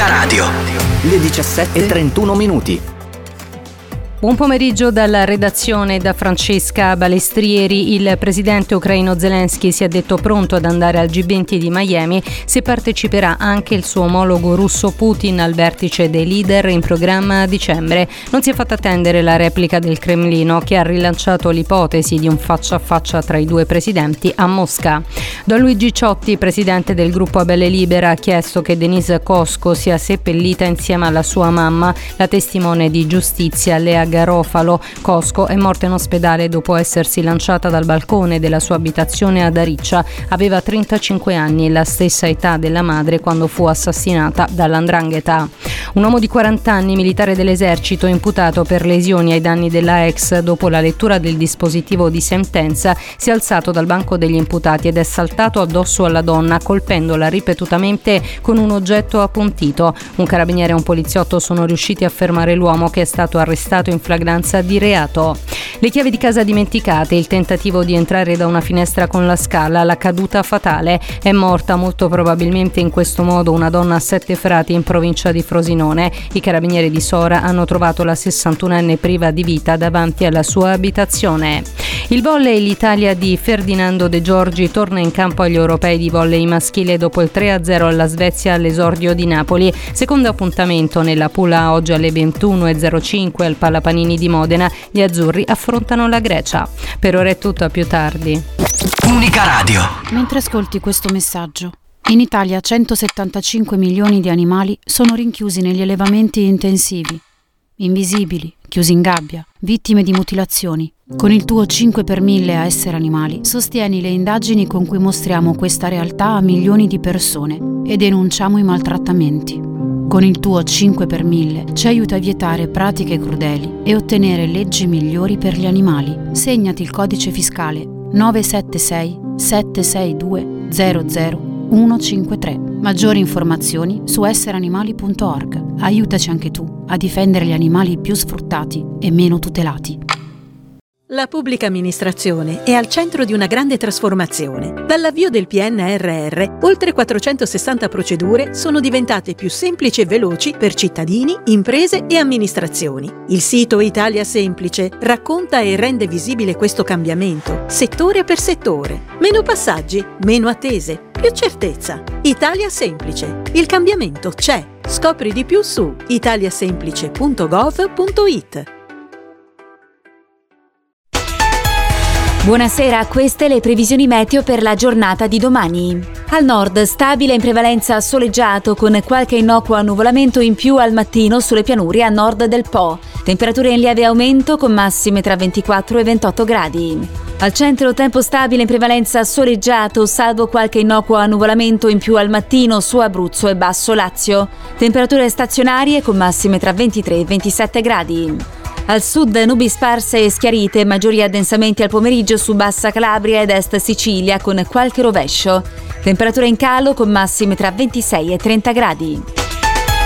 Unica Radio. Le 17:31. Buon pomeriggio dalla redazione da Francesca Balestrieri. Il presidente ucraino Zelensky si è detto pronto ad andare al G20 di Miami se parteciperà anche il suo omologo russo Putin al vertice dei leader in programma a dicembre. Non si è fatta attendere la replica del Cremlino, che ha rilanciato l'ipotesi di un faccia a faccia tra i due presidenti a Mosca. Don Luigi Ciotti, presidente del gruppo Abele Libera, ha chiesto che Denise Cosco sia seppellita insieme alla sua mamma, la testimone di giustizia Lea Garofalo. Cosco è morta in ospedale dopo essersi lanciata dal balcone della sua abitazione ad Ariccia. Aveva 35 anni, la stessa età della madre quando fu assassinata dall''ndrangheta. Un uomo di 40 anni, militare dell'esercito, imputato per lesioni ai danni della ex dopo la lettura del dispositivo di sentenza, si è alzato dal banco degli imputati ed è saltato addosso alla donna, colpendola ripetutamente con un oggetto appuntito. Un carabiniere e un poliziotto sono riusciti a fermare l'uomo, che è stato arrestato in flagranza di reato. Le chiavi di casa dimenticate, il tentativo di entrare da una finestra con la scala, la caduta fatale. È morta molto probabilmente in questo modo una donna a Sette Frati in provincia di Frosinone. I carabinieri di Sora hanno trovato la 61enne priva di vita davanti alla sua abitazione. Il volley, l'Italia di Ferdinando De Giorgi torna in campo agli europei di volley maschile dopo il 3-0 alla Svezia all'esordio di Napoli. Secondo appuntamento nella pool A oggi alle 21:05 al Palapanini di Modena. Gli azzurri affrontano la Grecia. Per ora è tutto, a più tardi. Unica Radio. Mentre ascolti questo messaggio, in Italia 175 milioni di animali sono rinchiusi negli allevamenti intensivi, invisibili, chiusi in gabbia, vittime di mutilazioni. Con il tuo 5 per 1000 a Essere Animali sostieni le indagini con cui mostriamo questa realtà a milioni di persone e denunciamo i maltrattamenti. Con il tuo 5 per 1000 ci aiuta a vietare pratiche crudeli e ottenere leggi migliori per gli animali. Segnati il codice fiscale 976 762 00153. Maggiori informazioni su essereanimali.org. Aiutaci anche tu a difendere gli animali più sfruttati e meno tutelati. La pubblica amministrazione è al centro di una grande trasformazione. Dall'avvio del PNRR, oltre 460 procedure sono diventate più semplici e veloci per cittadini, imprese e amministrazioni. Il sito Italia Semplice racconta e rende visibile questo cambiamento, settore per settore. Meno passaggi, meno attese, più certezza. Italia Semplice. Il cambiamento c'è. Scopri di più su italiasemplice.gov.it. Buonasera, queste le previsioni meteo per la giornata di domani. Al nord stabile in prevalenza soleggiato con qualche innocuo annuvolamento in più al mattino sulle pianure a nord del Po. Temperature in lieve aumento con massime tra 24 e 28 gradi. Al centro tempo stabile in prevalenza soleggiato salvo qualche innocuo annuvolamento in più al mattino su Abruzzo e Basso Lazio. Temperature stazionarie con massime tra 23 e 27 gradi. Al sud nubi sparse e schiarite, maggiori addensamenti al pomeriggio su Bassa Calabria ed Est Sicilia con qualche rovescio. Temperature in calo con massime tra 26 e 30 gradi.